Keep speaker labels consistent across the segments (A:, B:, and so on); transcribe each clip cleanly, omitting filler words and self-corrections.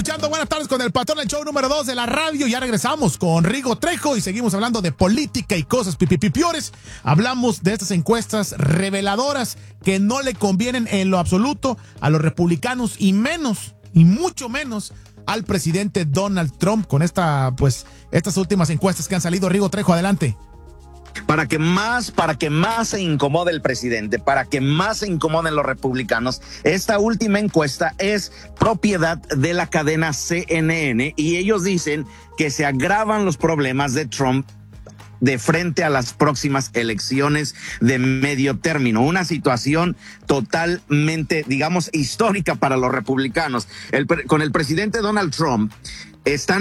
A: Buenas tardes con el patrón, el show número 2 de la radio. Ya regresamos con Rigo Trejo y seguimos hablando de política y cosas piores. Hablamos de estas encuestas reveladoras que no le convienen en lo absoluto a los republicanos y mucho menos al presidente Donald Trump con estas últimas encuestas que han salido. Rigo Trejo, adelante.
B: Para que más se incomode el presidente, para que más se incomoden los republicanos, esta última encuesta es propiedad de la cadena CNN y ellos dicen que se agravan los problemas de Trump de frente a las próximas elecciones de medio término. Una situación totalmente, digamos, histórica para los republicanos. Con el presidente Donald Trump está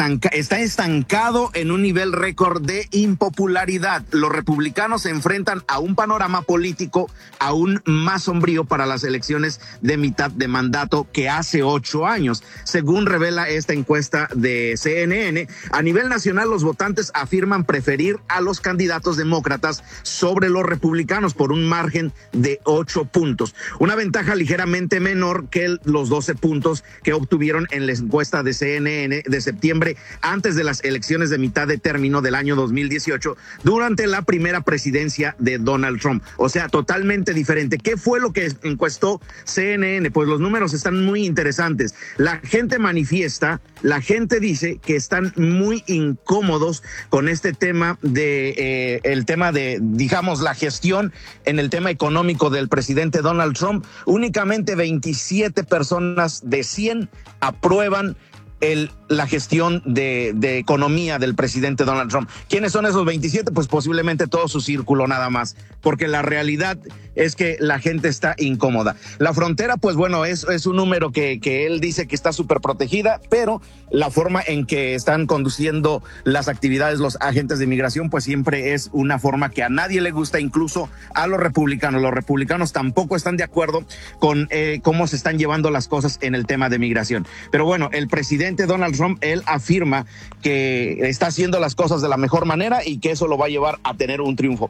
B: estancado en un nivel récord de impopularidad. Los republicanos se enfrentan a un panorama político aún más sombrío para las elecciones de mitad de mandato que hace 8 años. Según revela esta encuesta de CNN, a nivel nacional los votantes afirman preferir a los candidatos demócratas sobre los republicanos por un margen de 8 puntos. Una ventaja ligeramente menor que los 12 puntos que obtuvieron en la encuesta de CNN de septiembre antes de las elecciones de mitad de término del año 2018 durante la primera presidencia de Donald Trump. O sea, totalmente diferente. ¿Qué fue lo que encuestó CNN? Pues los números están muy interesantes. La gente manifiesta, la gente dice que están muy incómodos con este tema de digamos, la gestión en el tema económico del presidente Donald Trump. Únicamente 27 personas de 100 aprueban la gestión de economía del presidente Donald Trump. ¿Quiénes son esos 27? Pues posiblemente todo su círculo nada más, porque la realidad es que la gente está incómoda. La frontera, pues bueno, es un número que él dice que está súper protegida, pero la forma en que están conduciendo las actividades los agentes de migración, pues siempre es una forma que a nadie le gusta, incluso a los republicanos. Los republicanos tampoco están de acuerdo con cómo se están llevando las cosas en el tema de migración. Pero bueno, el presidente Donald Trump, él afirma que está haciendo las cosas de la mejor manera y que eso lo va a llevar a tener un triunfo.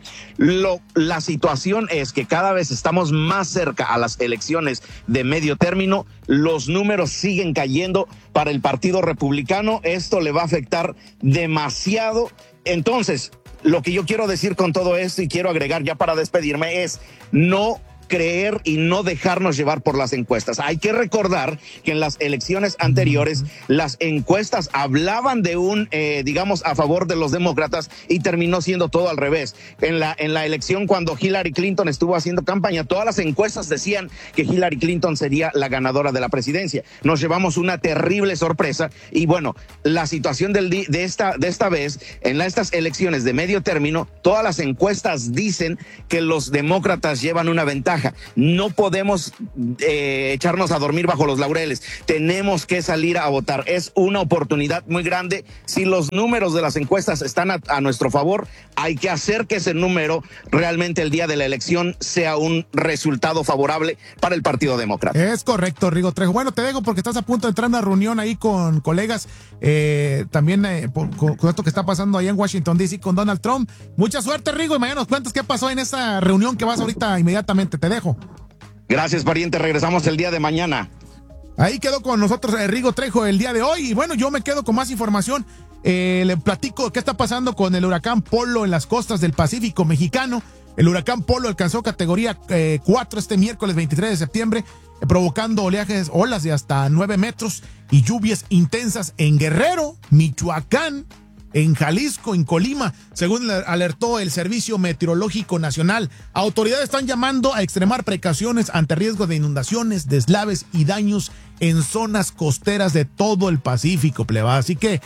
B: La situación es que cada vez estamos más cerca a las elecciones de medio término, los números siguen cayendo para el Partido Republicano, esto le va a afectar demasiado. Entonces, lo que yo quiero decir con todo esto y quiero agregar ya para despedirme es no creer y no dejarnos llevar por las encuestas. Hay que recordar que en las elecciones anteriores las encuestas hablaban de digamos, a favor de los demócratas y terminó siendo todo al revés. En la elección cuando Hillary Clinton estuvo haciendo campaña, todas las encuestas decían que Hillary Clinton sería la ganadora de la presidencia. Nos llevamos una terrible sorpresa y bueno, la situación de esta vez, en estas elecciones de medio término, todas las encuestas dicen que los demócratas llevan una ventaja. No podemos echarnos a dormir bajo los laureles. Tenemos que salir a votar. Es una oportunidad muy grande. Si los números de las encuestas están a nuestro favor, hay que hacer que ese número realmente el día de la elección sea un resultado favorable para el Partido Demócrata.
A: Es correcto, Rigo Trejo. Bueno, te dejo porque estás a punto de entrar a una reunión ahí con colegas, también con esto que está pasando ahí en Washington, D.C. con Donald Trump. Mucha suerte, Rigo, y mañana nos cuentas qué pasó en esa reunión que vas ahorita inmediatamente. Te dejo.
B: Gracias, pariente. Regresamos el día de mañana.
A: Ahí quedó con nosotros Rigo Trejo el día de hoy. Y bueno, yo me quedo con más información. Le platico qué está pasando con el huracán Polo en las costas del Pacífico mexicano. El huracán Polo alcanzó categoría 4 este miércoles 23 de septiembre, provocando olas de hasta 9 metros y lluvias intensas en Guerrero, Michoacán, en Jalisco, en Colima, según alertó el Servicio Meteorológico Nacional. Autoridades están llamando a extremar precauciones ante riesgo de inundaciones, deslaves y daños en zonas costeras de todo el Pacífico, pleba. Así que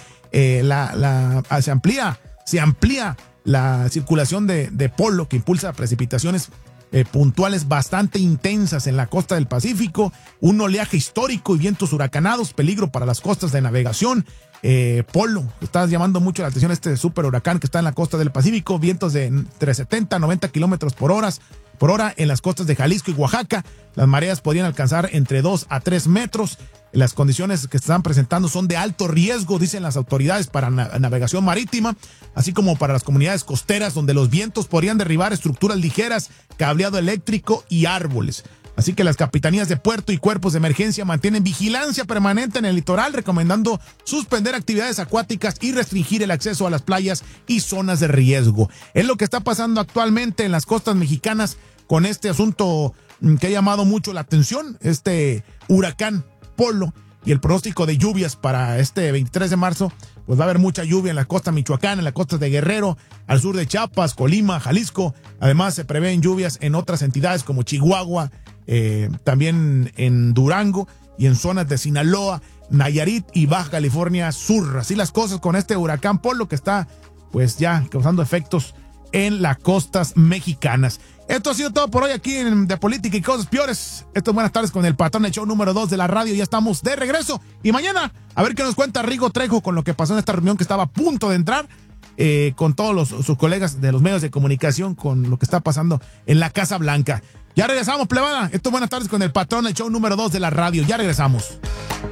A: se amplía la circulación de Polo, que impulsa precipitaciones puntuales bastante intensas en la costa del Pacífico, un oleaje histórico y vientos huracanados, peligro para las costas de navegación. Polo, está llamando mucho la atención este super huracán que está en la costa del Pacífico, vientos de entre 70 a 90 kilómetros por hora en las costas de Jalisco y Oaxaca. Las mareas podrían alcanzar entre 2 a 3 metros. Las condiciones que se están presentando son de alto riesgo, dicen las autoridades, para navegación marítima, así como para las comunidades costeras, donde los vientos podrían derribar estructuras ligeras, cableado eléctrico y árboles. Así que las capitanías de puerto y cuerpos de emergencia mantienen vigilancia permanente en el litoral, recomendando suspender actividades acuáticas y restringir el acceso a las playas y zonas de riesgo. Es lo que está pasando actualmente en las costas mexicanas con este asunto que ha llamado mucho la atención, este huracán Polo, y el pronóstico de lluvias para este 23 de marzo, pues va a haber mucha lluvia en la costa michoacana, en la costa de Guerrero, al sur de Chiapas, Colima, Jalisco. Además se prevén lluvias en otras entidades como Chihuahua, también en Durango y en zonas de Sinaloa, Nayarit y Baja California Sur. Así las cosas con este huracán Polo que está pues ya causando efectos en las costas mexicanas. Esto ha sido todo por hoy aquí en De Política y Cosas Peores. Esto es Buenas Tardes con el patrón del show número 2 de la radio. Ya estamos de regreso. Y mañana, a ver qué nos cuenta Rigo Trejo con lo que pasó en esta reunión que estaba a punto de entrar con todos sus colegas de los medios de comunicación, con lo que está pasando en la Casa Blanca. Ya regresamos, plebada. Esto es Buenas Tardes con el patrón del show número 2 de la radio. Ya regresamos.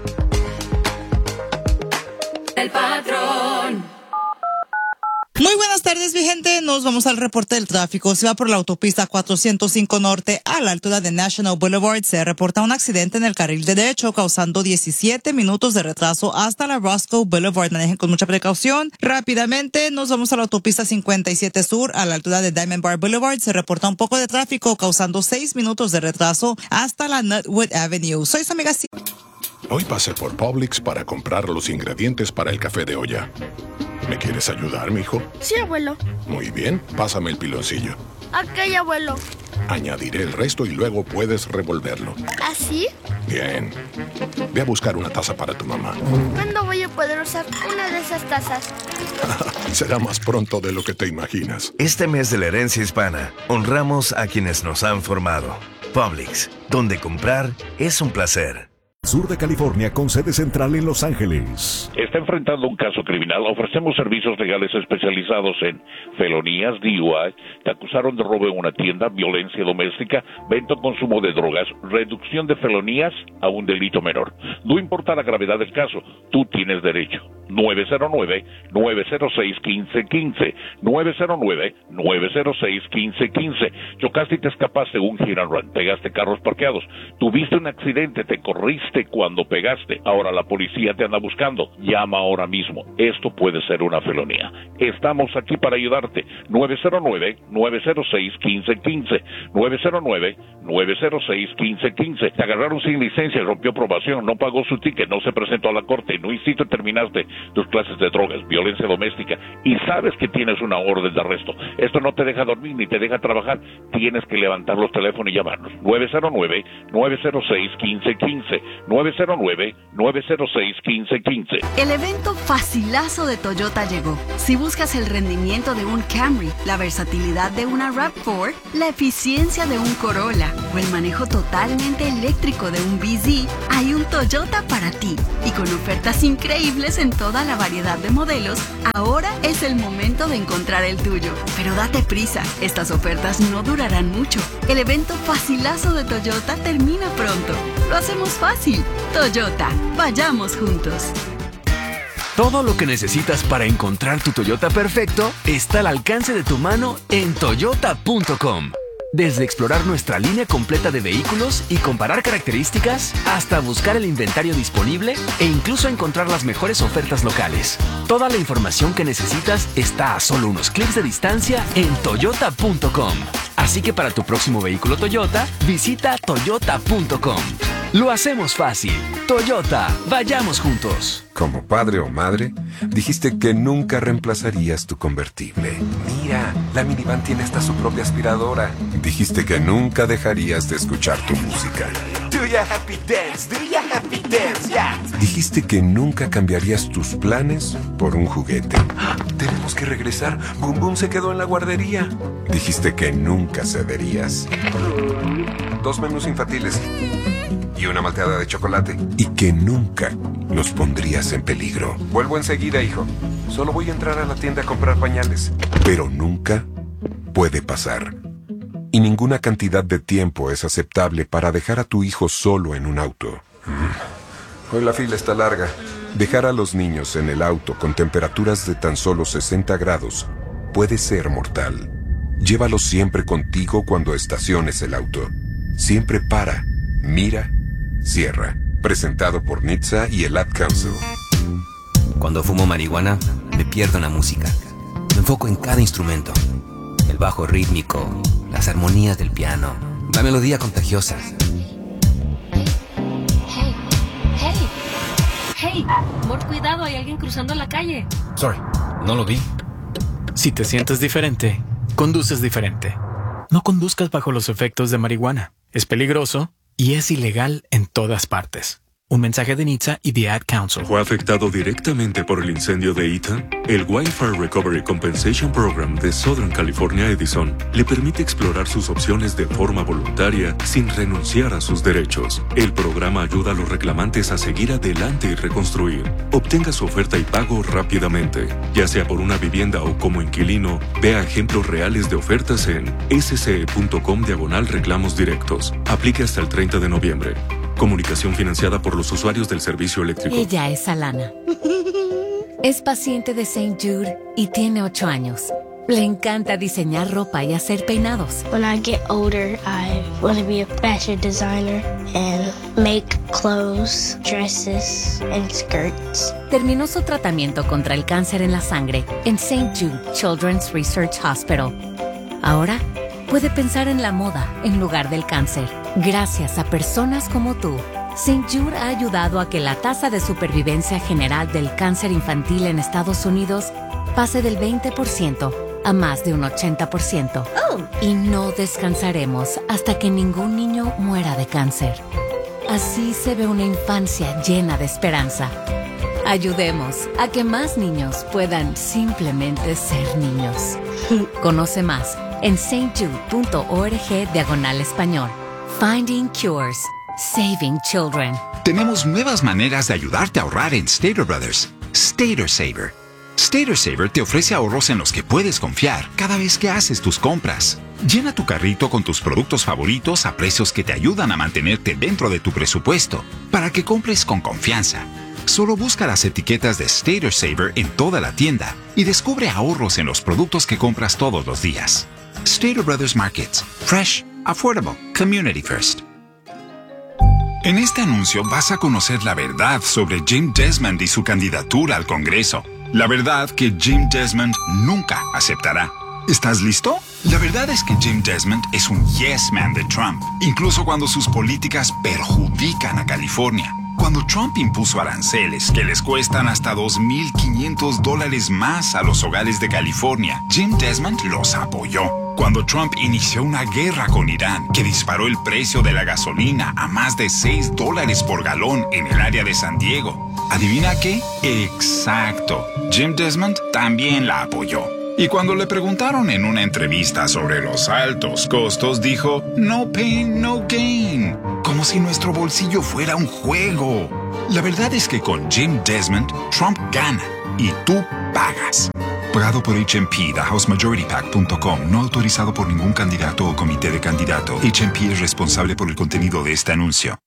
C: El patrón.
D: Muy buenas tardes, mi gente. Nos vamos al reporte del tráfico. Se va por la autopista 405 Norte a la altura de National Boulevard. Se reporta un accidente en el carril de derecho causando 17 minutos de retraso hasta la Roscoe Boulevard. Manejen con mucha precaución. Rápidamente nos vamos a la autopista 57 Sur a la altura de Diamond Bar Boulevard. Se reporta un poco de tráfico causando 6 minutos de retraso hasta la Nutwood Avenue. Soy su amiga.
E: Hoy pasé por Publix para comprar los ingredientes para el café de olla. ¿Me quieres ayudar, mijo?
F: Sí, abuelo.
E: Muy bien, pásame el piloncillo.
F: Ok, abuelo.
E: Añadiré el resto y luego puedes revolverlo.
F: ¿Así?
E: Bien. Ve a buscar una taza para tu mamá.
F: ¿Cuándo voy a poder usar una de esas tazas?
E: Será más pronto de lo que te imaginas.
G: Este mes de la herencia hispana, honramos a quienes nos han formado. Publix, donde comprar es un placer.
H: Sur de California con sede central en Los Ángeles.
I: Está enfrentando un caso criminal. Ofrecemos servicios legales especializados en felonías, DUI, te acusaron de robo en una tienda, violencia doméstica, venta o consumo de drogas, reducción de felonías a un delito menor. No importa la gravedad del caso, tú tienes derecho. 909-906-1515. 909-906-1515. Chocaste y te escapaste un hit and run. Pegaste carros parqueados. Tuviste un accidente, te corriste cuando pegaste. Ahora la policía te anda buscando. Llama ahora mismo. Esto puede ser una felonía. Estamos aquí para ayudarte. 909-906-1515. 909-906-1515. Te agarraron sin licencia, rompió probación, no pagó su ticket, no se presentó a la corte, no hiciste, terminaste tus clases de drogas, violencia doméstica y sabes que tienes una orden de arresto. Esto no te deja dormir ni te deja trabajar. Tienes que levantar los teléfonos y llamarnos. 909-906-1515. 909-906-1515.
J: El evento facilazo de Toyota llegó. Si buscas el rendimiento de un Camry, la versatilidad de una RAV4, la eficiencia de un Corolla o el manejo totalmente eléctrico de un BZ, hay un Toyota para ti. Y con ofertas increíbles en toda la variedad de modelos, ahora es el momento de encontrar el tuyo. Pero date prisa, estas ofertas no durarán mucho. El evento facilazo de Toyota termina pronto. Lo hacemos fácil. Toyota, vayamos juntos.
K: Todo lo que necesitas para encontrar tu Toyota perfecto está al alcance de tu mano en Toyota.com. Desde explorar nuestra línea completa de vehículos y comparar características, hasta buscar el inventario disponible e incluso encontrar las mejores ofertas locales. Toda la información que necesitas está a solo unos clics de distancia en Toyota.com. Así que para tu próximo vehículo Toyota, visita Toyota.com. Lo hacemos fácil. Toyota, vayamos juntos.
L: Como padre o madre, dijiste que nunca reemplazarías tu convertible. Mira, la minivan tiene hasta su propia aspiradora. Dijiste que nunca dejarías de escuchar tu música.
M: Do ya happy dance, do ya happy dance, yeah.
L: Dijiste que nunca cambiarías tus planes por un juguete.
M: Tenemos que regresar. Boom Boom se quedó en la guardería.
L: Dijiste que nunca cederías. 2 menús infantiles y una malteada de chocolate. Y que nunca los pondrías en peligro.
M: Vuelvo enseguida, hijo. Solo voy a entrar a la tienda a comprar pañales.
L: Pero nunca puede pasar. Y ninguna cantidad de tiempo es aceptable para dejar a tu hijo solo en un auto.
M: Hoy la fila está larga.
L: Dejar a los niños en el auto con temperaturas de tan solo 60 grados puede ser mortal. Llévalos siempre contigo cuando estaciones el auto. Siempre para, mira, cierra. Presentado por NHTSA y el Ad Council.
N: Cuando fumo marihuana, me pierdo en la música. Me enfoco en cada instrumento. El bajo rítmico, las armonías del piano, la melodía contagiosa.
O: Hey, amor, cuidado, hay alguien cruzando la calle.
N: Sorry, no lo vi.
P: Si te sientes diferente, conduces diferente. No conduzcas bajo los efectos de marihuana. Es peligroso y es ilegal en todas partes. Un mensaje de NHTSA y The Ad Council.
Q: ¿Fue afectado directamente por el incendio de Ethan? El Wildfire Recovery Compensation Program de Southern California Edison le permite explorar sus opciones de forma voluntaria sin renunciar a sus derechos. El programa ayuda a los reclamantes a seguir adelante y reconstruir. Obtenga su oferta y pago rápidamente. Ya sea por una vivienda o como inquilino, vea ejemplos reales de ofertas en sce.com/reclamos directos. Aplique hasta el 30 de noviembre. Comunicación financiada por los usuarios del servicio eléctrico.
R: Ella es Alana. Es paciente de St. Jude y tiene 8 años. Le encanta diseñar ropa y hacer peinados.
S: When I get older, I want to be a fashion designer and make clothes, dresses, and skirts.
R: Terminó su tratamiento contra el cáncer en la sangre en St. Jude Children's Research Hospital. Ahora puede pensar en la moda en lugar del cáncer. Gracias a personas como tú, St. Jude ha ayudado a que la tasa de supervivencia general del cáncer infantil en Estados Unidos pase del 20% a más de un 80%. Y no descansaremos hasta que ningún niño muera de cáncer. Así se ve una infancia llena de esperanza. Ayudemos a que más niños puedan simplemente ser niños. Conoce más en stjude.org/español. Finding Cures. Saving Children.
T: Tenemos nuevas maneras de ayudarte a ahorrar en Stater Brothers. Stater Saver. Stater Saver te ofrece ahorros en los que puedes confiar cada vez que haces tus compras. Llena tu carrito con tus productos favoritos a precios que te ayudan a mantenerte dentro de tu presupuesto para que compres con confianza. Solo busca las etiquetas de Stater Saver en toda la tienda y descubre ahorros en los productos que compras todos los días. Stater Brothers Markets. Fresh, affordable, community first. En este anuncio vas a conocer la verdad sobre Jim Desmond y su candidatura al Congreso. La verdad que Jim Desmond nunca aceptará. ¿Estás listo? La verdad es que Jim Desmond es un yes man de Trump, incluso cuando sus políticas perjudican a California. Cuando Trump impuso aranceles que les cuestan hasta $2,500 más a los hogares de California, Jim Desmond los apoyó. Cuando Trump inició una guerra con Irán que disparó el precio de la gasolina a más de $6 por galón en el área de San Diego, ¿adivina qué? Exacto. Jim Desmond también la apoyó. Y cuando le preguntaron en una entrevista sobre los altos costos, dijo, no pain, no gain. Como si nuestro bolsillo fuera un juego. La verdad es que con Jim Desmond, Trump gana y tú pagas. Pagado por HMP, TheHouseMajorityPAC.com, no autorizado por ningún candidato o comité de candidato. HMP es responsable por el contenido de este anuncio.